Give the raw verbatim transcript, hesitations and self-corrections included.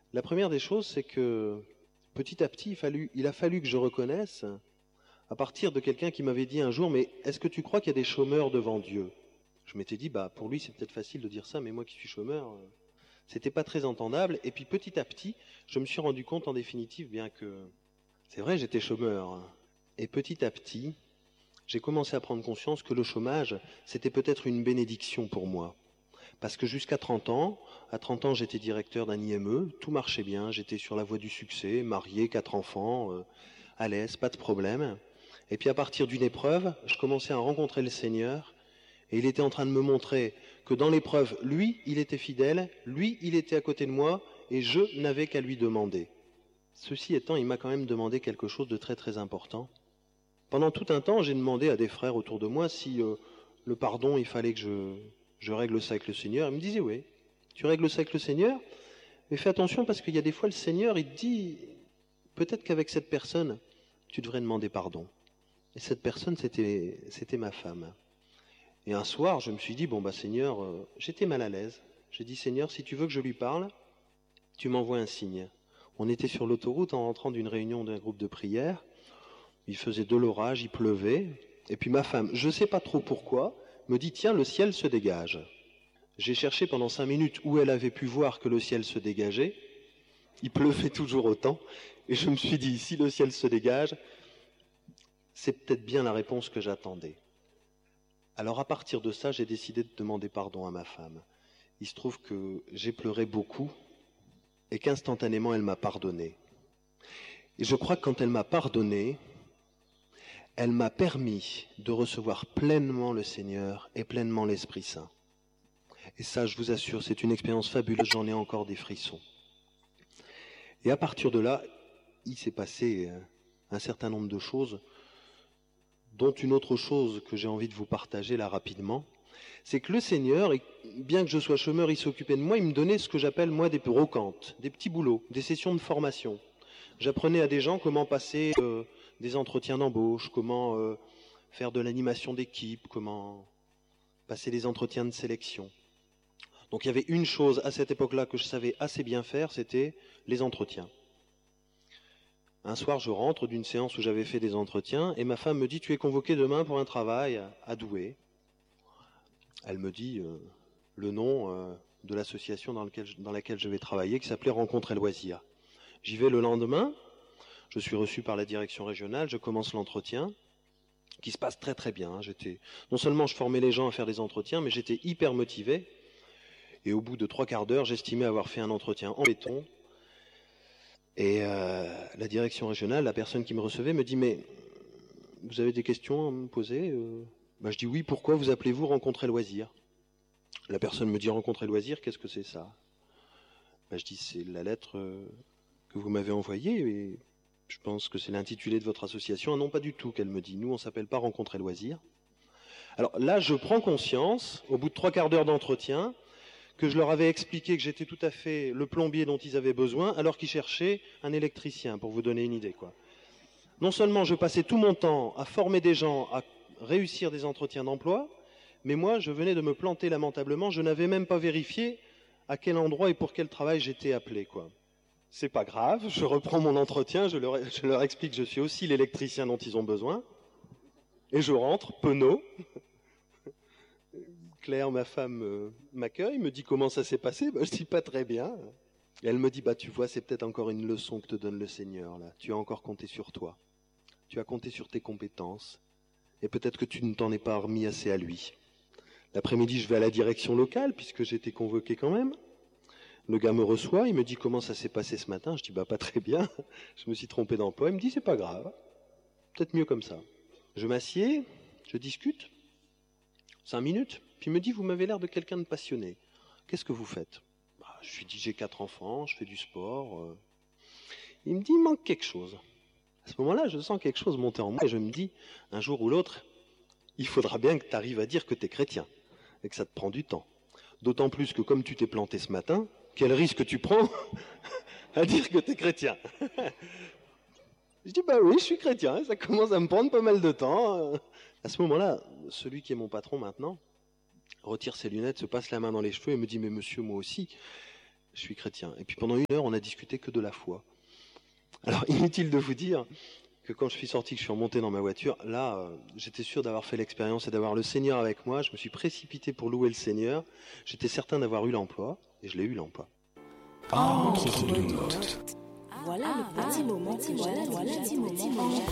La première des choses, c'est que petit à petit, il, fallu, il a fallu que je reconnaisse, à partir de quelqu'un qui m'avait dit un jour, mais est-ce que tu crois qu'il y a des chômeurs devant Dieu? Je m'étais dit, bah pour lui c'est peut-être facile de dire ça, mais moi qui suis chômeur, euh, c'était pas très entendable. Et puis petit à petit, je me suis rendu compte en définitive, bien que c'est vrai, j'étais chômeur. hein. Et petit à petit, j'ai commencé à prendre conscience que le chômage, c'était peut-être une bénédiction pour moi. Parce que jusqu'à trente ans, à trente ans, j'étais directeur d'un I M E, tout marchait bien, j'étais sur la voie du succès, marié, quatre enfants, euh, à l'aise, pas de problème. Et puis à partir d'une épreuve, je commençais à rencontrer le Seigneur, et il était en train de me montrer que dans l'épreuve, lui, il était fidèle, lui, il était à côté de moi, et je n'avais qu'à lui demander. Ceci étant, il m'a quand même demandé quelque chose de très très important. Pendant tout un temps, j'ai demandé à des frères autour de moi si euh, le pardon, il fallait que je, je règle ça avec le Seigneur. Ils me disaient, oui, tu règles ça avec le Seigneur, mais fais attention parce qu'il y a des fois, le Seigneur, il te dit, peut-être qu'avec cette personne, tu devrais demander pardon. Et cette personne, c'était, c'était ma femme. Et un soir, je me suis dit, bon bah Seigneur, euh, j'étais mal à l'aise. J'ai dit, Seigneur, si tu veux que je lui parle, tu m'envoies un signe. On était sur l'autoroute en rentrant d'une réunion d'un groupe de prière. Il faisait de l'orage, il pleuvait. Et puis ma femme, je ne sais pas trop pourquoi, me dit, tiens, le ciel se dégage. J'ai cherché pendant cinq minutes où elle avait pu voir que le ciel se dégageait. Il pleuvait toujours autant. Et je me suis dit, si le ciel se dégage, c'est peut-être bien la réponse que j'attendais. Alors à partir de ça, j'ai décidé de demander pardon à ma femme. Il se trouve que j'ai pleuré beaucoup et qu'instantanément elle m'a pardonné. Et je crois que quand elle m'a pardonné, elle m'a permis de recevoir pleinement le Seigneur et pleinement l'Esprit Saint. Et ça, je vous assure, c'est une expérience fabuleuse, j'en ai encore des frissons. Et à partir de là, il s'est passé un certain nombre de choses, dont une autre chose que j'ai envie de vous partager là rapidement, c'est que le Seigneur, bien que je sois chômeur, il s'occupait de moi, il me donnait ce que j'appelle moi des brocantes, des petits boulots, des sessions de formation. J'apprenais à des gens comment passer euh, des entretiens d'embauche, comment euh, faire de l'animation d'équipe, comment passer des entretiens de sélection. Donc il y avait une chose à cette époque-là que je savais assez bien faire, c'était les entretiens. Un soir, je rentre d'une séance où j'avais fait des entretiens et ma femme me dit « Tu es convoqué demain pour un travail à Douai ». Elle me dit euh, le nom euh, de l'association dans, dans laquelle je vais travailler, qui s'appelait Rencontre et Loisirs. J'y vais le lendemain, je suis reçu par la direction régionale, je commence l'entretien, qui se passe très très bien. Hein. J'étais, non seulement je formais les gens à faire des entretiens, mais j'étais hyper motivé. Et au bout de trois quarts d'heure, j'estimais avoir fait un entretien en béton. Et euh, la direction régionale, la personne qui me recevait, me dit « Mais vous avez des questions à me poser ?» euh, ben, je dis « Oui, pourquoi vous appelez-vous Rencontre et Loisirs ?» La personne me dit « Rencontre et Loisirs, qu'est-ce que c'est ça ?» ben, je dis « C'est la lettre euh, que vous m'avez envoyée et je pense que c'est l'intitulé de votre association. » Ah non, pas du tout, qu'elle me dit. Nous, on s'appelle pas Rencontre et Loisirs. Alors là, je prends conscience, au bout de trois quarts d'heure d'entretien, que je leur avais expliqué que j'étais tout à fait le plombier dont ils avaient besoin, alors qu'ils cherchaient un électricien, pour vous donner une idée, quoi. Non seulement je passais tout mon temps à former des gens, à réussir des entretiens d'emploi, mais moi, je venais de me planter lamentablement, je n'avais même pas vérifié à quel endroit et pour quel travail j'étais appelé, quoi. C'est pas grave, je reprends mon entretien, je leur, je leur explique que je suis aussi l'électricien dont ils ont besoin, et je rentre, penaud. Claire, ma femme, euh, m'accueille, me dit comment ça s'est passé. Bah, je dis pas très bien. Et elle me dit, bah tu vois, c'est peut-être encore une leçon que te donne le Seigneur, là. Tu as encore compté sur toi. Tu as compté sur tes compétences. Et peut-être que tu ne t'en es pas remis assez à lui. L'après-midi, je vais à la direction locale, puisque j'étais convoqué quand même. Le gars me reçoit, il me dit comment ça s'est passé ce matin. Je dis, bah pas très bien. Je me suis trompé d'emploi. Il me dit, c'est pas grave. Peut-être mieux comme ça. Je m'assieds, je discute. Cinq minutes. Puis il me dit, vous m'avez l'air de quelqu'un de passionné. Qu'est-ce que vous faites? Bah, je lui dis, j'ai quatre enfants, je fais du sport. Euh... Il me dit, il manque quelque chose. À ce moment-là, je sens quelque chose monter en moi et je me dis, un jour ou l'autre, il faudra bien que tu arrives à dire que tu es chrétien et que ça te prend du temps. D'autant plus que comme tu t'es planté ce matin, quel risque tu prends à dire que tu es chrétien? Je dis, bah oui, je suis chrétien, ça commence à me prendre pas mal de temps. À ce moment-là, celui qui est mon patron maintenant retire ses lunettes, se passe la main dans les cheveux et me dit, mais monsieur, moi aussi, je suis chrétien. Et puis pendant une heure, on a discuté que de la foi. Alors, inutile de vous dire que quand je suis sorti, que je suis remonté dans ma voiture, là, euh, j'étais sûr d'avoir fait l'expérience et d'avoir le Seigneur avec moi. Je me suis précipité pour louer le Seigneur. J'étais certain d'avoir eu l'emploi, et je l'ai eu l'emploi. Entre deux notes. Voilà le petit moment, voilà le petit moment.